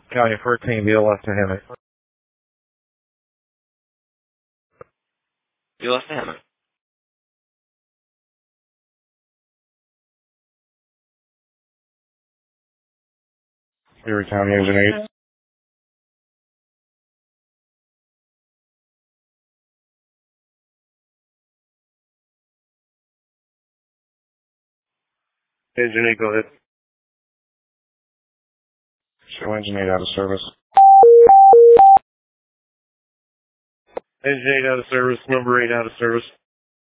County 14, BLS to Hammond. BLS to Hammond. Erie County Engine 8. Engine 8, go ahead. Show Engine 8 out of service. Engine 8 out of service, number 8 out of service.